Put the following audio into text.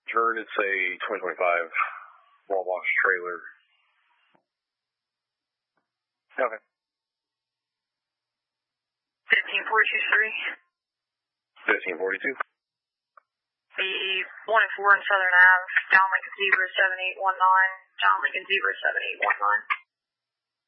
Turn, it's a 2025 Wabash trailer. Okay. 15423. 1542. The 1 and 4 in Southern Ave, John Lincoln Zebra 7819, John Lincoln Zebra 7819.